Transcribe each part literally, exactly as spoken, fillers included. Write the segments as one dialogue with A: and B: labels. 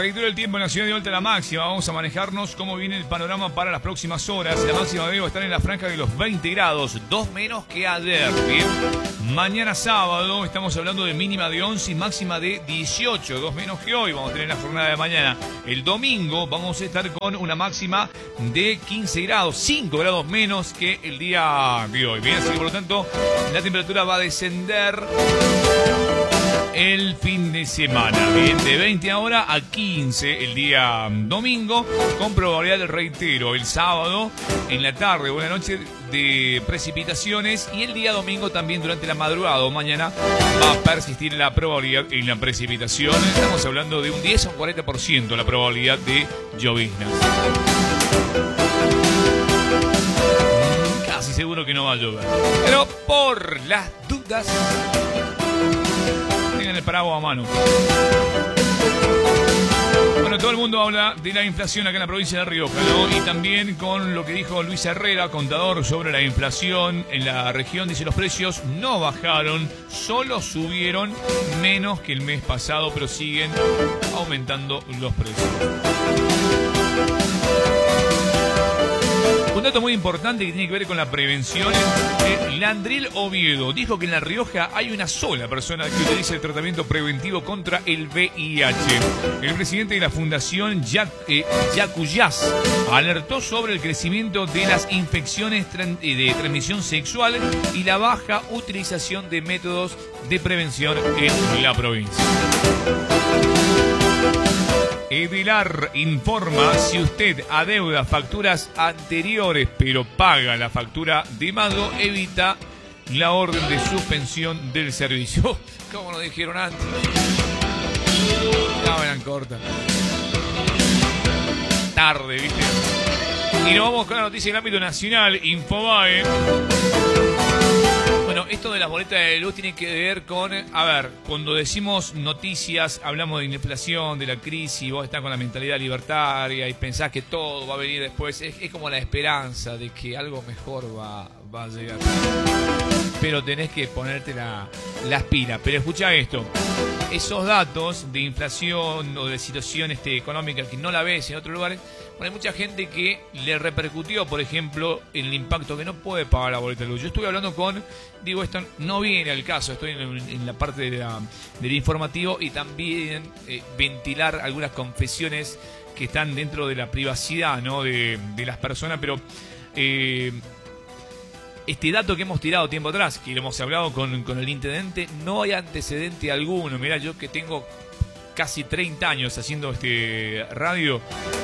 A: reitero el tiempo en la ciudad de Olta, la máxima. Vamos a manejarnos cómo viene el panorama para las próximas horas. La máxima debe estar en la franja de los veinte grados, dos menos que ayer. Bien. Mañana sábado estamos hablando de mínima de once y máxima de dieciocho, dos menos que hoy. Vamos a tener la jornada de mañana. El domingo vamos a estar con una máxima de quince grados, cinco grados menos que el día de hoy. Bien, así que por lo tanto la temperatura va a descender el fin de semana, bien, de veinte ahora a quince el día domingo, con probabilidad, reitero, el sábado en la tarde o en la noche de precipitaciones, y el día domingo también durante la madrugada o mañana va a persistir la probabilidad en la precipitación. Estamos hablando de un diez a un cuarenta por ciento la probabilidad de lloviznas. Casi seguro que no va a llover, pero por las dudas tengan el paraguas a mano. Bueno, todo el mundo habla de la inflación acá en la provincia de Rioja, ¿no? Y también con lo que dijo Luis Herrera, contador, sobre la inflación en la región. Dice: los precios no bajaron, solo subieron menos que el mes pasado, pero siguen aumentando los precios. Un dato muy importante que tiene que ver con la prevención. Eh, Landril Oviedo dijo que en La Rioja hay una sola persona que utiliza el tratamiento preventivo contra el V I H. El presidente de la Fundación Yac, eh, Yacuyas alertó sobre el crecimiento de las infecciones de transmisión sexual y la baja utilización de métodos de prevención en la provincia. Edelar informa: si usted adeuda facturas anteriores pero paga la factura de Mago, evita la orden de suspensión del servicio. ¿Cómo nos dijeron antes? No, eran cortas. Tarde, ¿viste? Y nos vamos con la noticia del ámbito nacional. Infobae. Bueno, esto de las boletas de luz tiene que ver con, a ver, cuando decimos noticias, hablamos de inflación, de la crisis, vos estás con la mentalidad libertaria y pensás que todo va a venir después. Es, es como la esperanza de que algo mejor va, va a llegar. Pero tenés que ponerte la, las pilas. Pero escucha esto, esos datos de inflación o de situación este, económica que no la ves en otros lugares, bueno, hay mucha gente que le repercutió, por ejemplo, en el impacto que no puede pagar la boleta de luz. Yo estuve hablando con, digo, esto no viene al caso, estoy en, en la parte de la, del informativo, y también eh, ventilar algunas confesiones que están dentro de la privacidad, ¿no?, de, de las personas, pero eh, este dato que hemos tirado tiempo atrás, que lo hemos hablado con, con el intendente, no hay antecedente alguno. Mirá, yo que tengo casi treinta años haciendo este radio,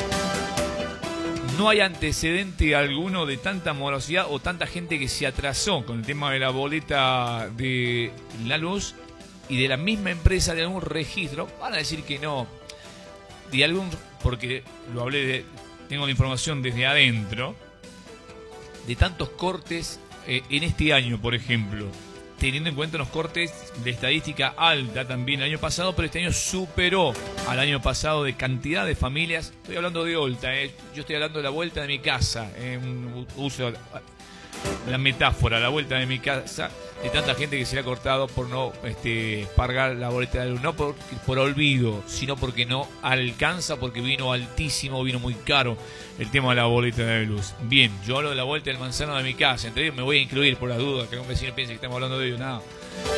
A: no hay antecedente alguno de tanta morosidad o tanta gente que se atrasó con el tema de la boleta de la luz, y de la misma empresa, de algún registro. Van a decir que no, de algún, porque lo hablé de, tengo la información desde adentro, de tantos cortes eh, en este año, por ejemplo, teniendo en cuenta los cortes de estadística alta también el año pasado, pero este año superó al año pasado de cantidad de familias. Estoy hablando de Olta, eh. Yo estoy hablando de la vuelta de mi casa, eh. uso la metáfora, la vuelta de mi casa, de tanta gente que se le ha cortado por no este, pagar la boleta de luz, no por, por olvido, sino porque no alcanza, porque vino altísimo, vino muy caro el tema de la boleta de luz. Bien, yo hablo de la vuelta del manzano de mi casa, entre ellos me voy a incluir por las dudas, que algún vecino piense que estamos hablando de ellos, nada.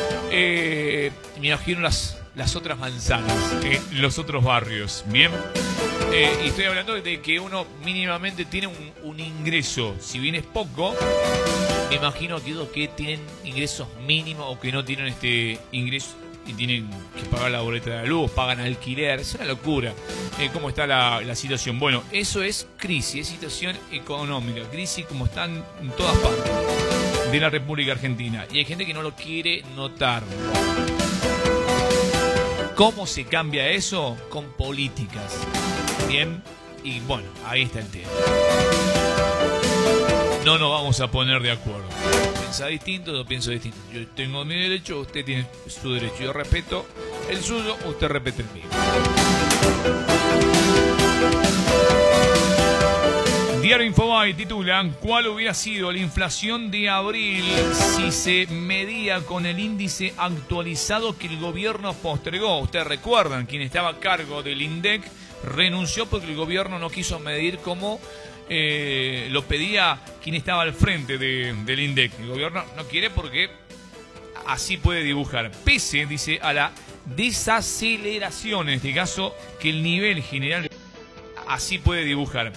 A: Eh, me imagino las, las otras manzanas, eh, los otros barrios, bien. Eh, y estoy hablando de que uno mínimamente tiene un, un ingreso, si bien es poco, me imagino que los que tienen ingresos mínimos o que no tienen este ingreso y tienen que pagar la boleta de la luz, pagan alquiler, es una locura eh, cómo está la, la situación. Bueno, eso es crisis, es situación económica, crisis como están en todas partes de la República Argentina, y hay gente que no lo quiere notar. ¿Cómo se cambia eso? Con políticas. Bien, y bueno, ahí está el tema. No nos vamos a poner de acuerdo. Piensa distinto, yo pienso distinto. Yo tengo mi derecho, usted tiene su derecho. Yo respeto el suyo, usted respeta el mío. Diario Infobae titula: ¿cuál hubiera sido la inflación de abril si se medía con el índice actualizado que el gobierno postergó? Ustedes recuerdan, quien estaba a cargo del INDEC renunció porque el gobierno no quiso medir como eh, lo pedía quien estaba al frente de, del INDEC. El gobierno no quiere porque así puede dibujar. Pese, dice, a la desaceleración, en este caso, que el nivel general así puede dibujar.